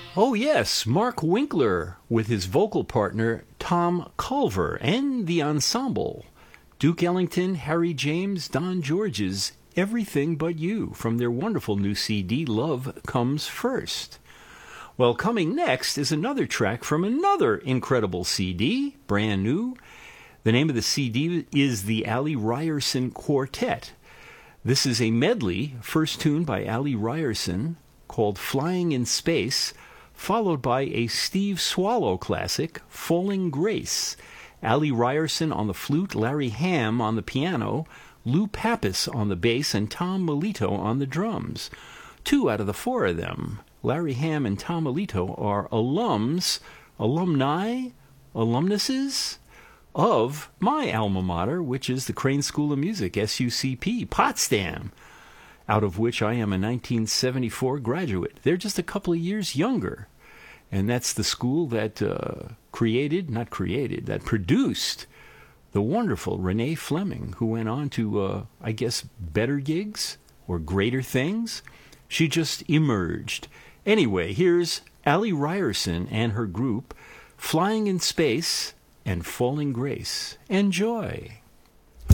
Oh, yes, Mark Winkler with his vocal partner Tom Culver and the ensemble. Duke Ellington, Harry James, Don George's Everything But You from their wonderful new CD, Love Comes First. Well, coming next is another track from another incredible CD, brand new. The name of the CD is the Allie Ryerson Quartet. This is a medley, first tune by Allie Ryerson, called Flying in Space, followed by a Steve Swallow classic, Falling Grace. Allie Ryerson on the flute, Larry Hamm on the piano, Lou Pappas on the bass, and Tom Melito on the drums. 2 out of the 4 of them, Larry Hamm and Tom Melito, are alumnuses of my alma mater, which is the Crane School of Music, SUCP, Potsdam, out of which I am a 1974 graduate. They're just a couple of years younger. And that's the school that produced the wonderful Renee Fleming, who went on to, I guess, better gigs or greater things. She just emerged. Anyway, here's Allie Ryerson and her group, Flying in Space and Falling Grace. Enjoy.